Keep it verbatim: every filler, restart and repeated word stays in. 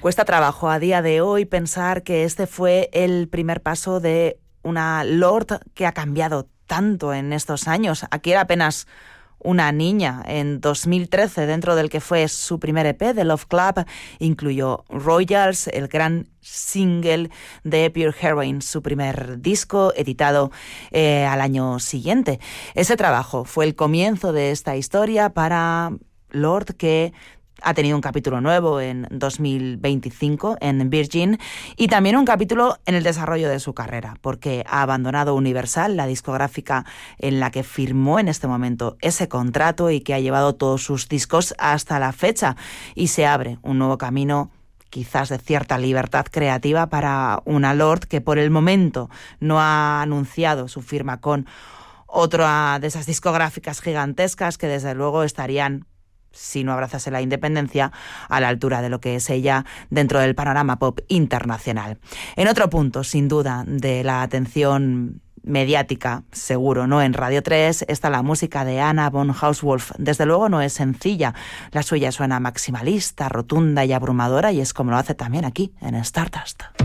Cuesta trabajo a día de hoy pensar que este fue el primer paso de una Lorde que ha cambiado tanto en estos años. Aquí era apenas una niña. En dos mil trece, dentro del que fue su primer E P, The Love Club, incluyó Royals, el gran single de Pure Heroine, su primer disco, editado eh, al año siguiente. Ese trabajo fue el comienzo de esta historia para Lorde, que ha tenido un capítulo nuevo en dos mil veinticinco en Virgin y también un capítulo en el desarrollo de su carrera, porque ha abandonado Universal, la discográfica en la que firmó en este momento ese contrato y que ha llevado todos sus discos hasta la fecha, y se abre un nuevo camino, quizás de cierta libertad creativa, para una Lorde que por el momento no ha anunciado su firma con otra de esas discográficas gigantescas que desde luego estarían, si no abrazase la independencia, a la altura de lo que es ella dentro del panorama pop internacional. En otro punto, sin duda, de la atención mediática, seguro, ¿no? En Radio tres está la música de Anna von Hauswolf. Desde luego no es sencilla. La suya suena maximalista, rotunda y abrumadora, y es como lo hace también aquí, en Stardust.